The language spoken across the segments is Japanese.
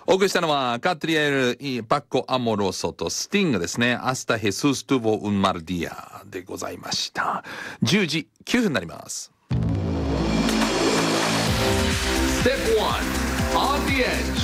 お送りしたのはカトリエル・パッコ・アモロソとスティングですね。アスタ・ヘスス・トゥボ・ウン・マルディアでございました。10時9分になります。Step 1 On the edge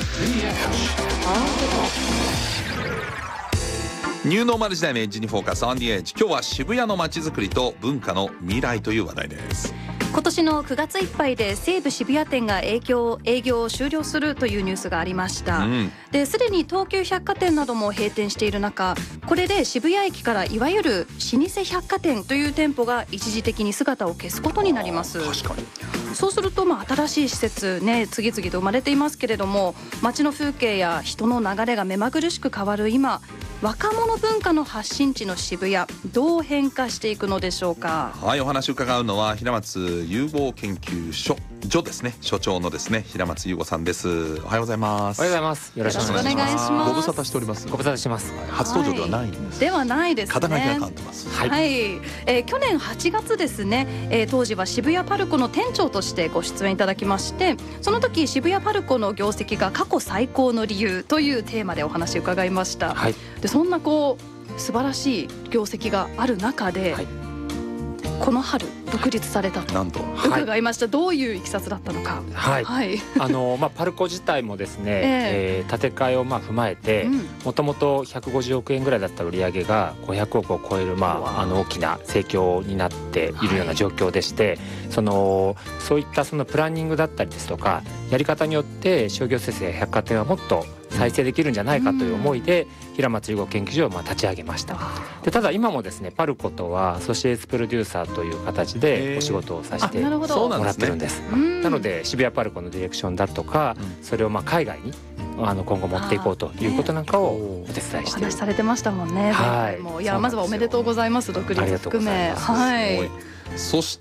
ニューノーマル時代のエッジにフォーカス On the edge。 今日は渋谷の街づくりと文化の未来という話題です。 今年の9月いっぱいで西武渋谷店が営業を終了するというニュースがありました、ですでに東急百貨店なども閉店している中、これで渋谷駅からいわゆる老舗百貨店という店舗が一時的に姿を消すことになります。 確かにそうすると新しい施設ね、次々と生まれていますけれども、街の風景や人の流れが目まぐるしく変わる今、若者文化の発信地の渋谷、どう変化していくのでしょうか。 はい、お話を伺うのは平松融合研究所ですね、所長のですね平松融合さんです。おはようございます。 おはようございます。よろしくお願いします。 ご無沙汰しております。 ご無沙汰してます。 初登場ではないんです、 ではないですね。 肩書きが変わってます。 はい、去年8月ですね、当時は渋谷パルコの店長としてご出演いただきまして、その時渋谷パルコの業績が過去最高の理由というテーマでお話を伺いました、でそんな素晴らしい業績がある中で、この春独立されたと伺いました、どういういきさつだったのか。 パルコ自体もですね、建て替えを踏まえて、もともと150億円ぐらいだった売上が500億を超える大きな盛況になっているような状況でして、そういったプランニングだったりですとかやり方によって商業施設や百貨店はもっと再生できるんじゃないかという思いで平松融合研究所を立ち上げました。でただ今もですね、パルコとはアソシエイツプロデューサーという形でお仕事をさせてもらってるんです。なので渋谷パルコのディレクションだとか、それを海外に今後持っていこうということなんかをお手伝いして、 お話しされてましたもんね。いやまずはおめでとうございます。独立含め。 そして、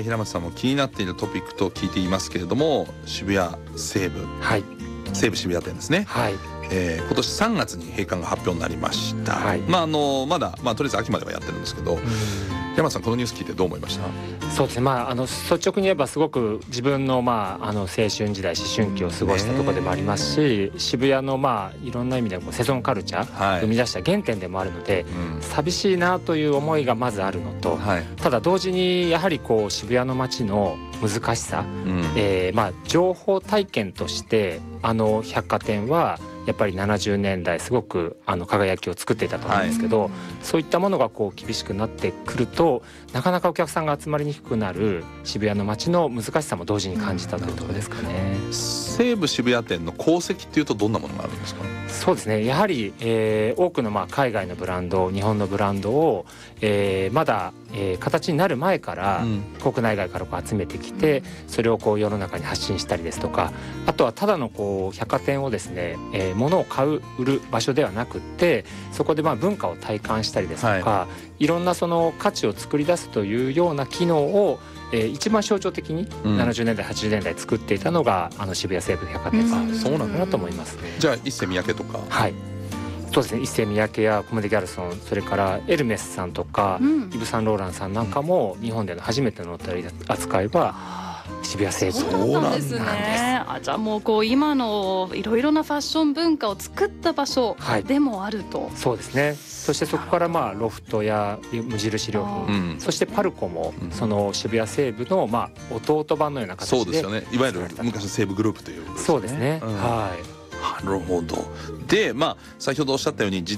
平松さんも気になっているトピックと聞いていますけれども、渋谷西武、西武渋谷店ですね、今年3月に閉館が発表になりました、まだ、とりあえず秋まではやってるんですけど、平松さんこのニュース聞いてどう思いました？ そうですね、率直に言えばすごく自分の、青春時代思春期を過ごしたところでもありますし、渋谷のいろんな意味でセゾンカルチャー生み出した原点でもあるので、寂しいなという思いがまずあるのと、ただ同時にやはり渋谷の街の難しさ、情報体験として百貨店はやっぱり70年代すごく輝きを作っていたと思うんですけど、そういったものが厳しくなってくるとなかなかお客さんが集まりにくくなる渋谷の街の難しさも同時に感じたというところですかね。 西武渋谷店の功績っていうとどんなものがあるんですか？ そうですね、やはり、多くの海外のブランド、日本のブランドを、まだ、形になる前から国内外から集めてきて、それを世の中に発信したりですとか、あとはただの百貨店をですね、物を買う売る場所ではなくって、そこで文化を体感したりですとか、いろんな価値を作り出すというような機能を一番象徴的に70年代80年代作っていたのが渋谷西武百貨店さんそうなのかなと思いますね。 じゃあ一世三宅とか、 そうですね、一世三宅やコムデ・ギャルソン、それからエルメスさんとか、イヴ・サンローランさんなんかも日本での初めての取り扱いは渋谷西武。 そうなんですね。じゃあもう今のいろいろなファッション文化を作った場所でもあると、 そうですね。そしてそこからロフトや無印良品、そしてパルコもその渋谷西武の弟版のような形で、 そうですよね、いわゆる昔の西武グループということですね。 そうですね、 なるほど。で先ほどおっしゃったように時代